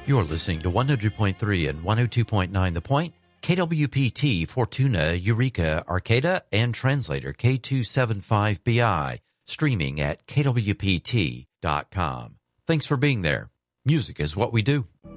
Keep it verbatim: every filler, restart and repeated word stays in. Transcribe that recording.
You're listening to one hundred point three and one oh two point nine The Point, K W P T, Fortuna, Eureka, Arcata, and translator K two seventy-five B I, streaming at K W P T dot com. Thanks for being there. Music is what we do.